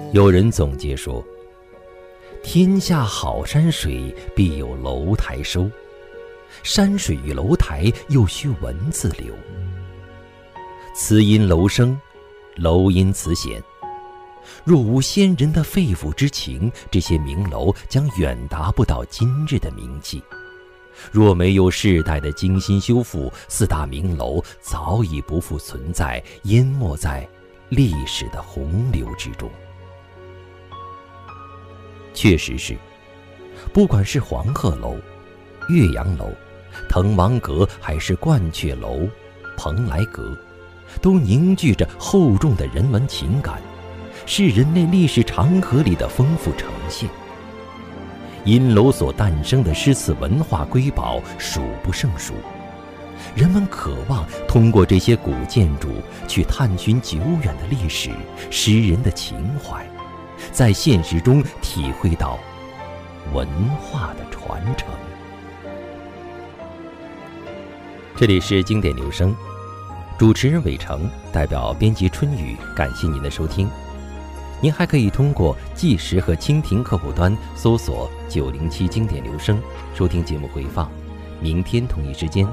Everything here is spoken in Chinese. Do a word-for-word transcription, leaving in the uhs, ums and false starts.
有人总结说，天下好山水，必有楼台收，山水与楼台又需文字流。词因楼生，楼因词显。若无先人的肺腑之情，这些名楼将远达不到今日的名气。若没有世代的精心修复，四大名楼早已不复存在，淹没在历史的洪流之中。确实是，不管是黄鹤楼、岳阳楼、滕王阁，还是鹳雀楼、蓬莱阁，都凝聚着厚重的人文情感，是人类历史长河里的丰富呈现。因楼所诞生的诗词文化瑰宝数不胜数，人们渴望通过这些古建筑去探寻久远的历史、诗人的情怀，在现实中体会到文化的传承。这里是经典留声，主持人伟成，代表编辑春雨，感谢您的收听。您还可以通过纪实和蜻蜓客户端搜索九零七经典留声，收听节目回放。明天同一时间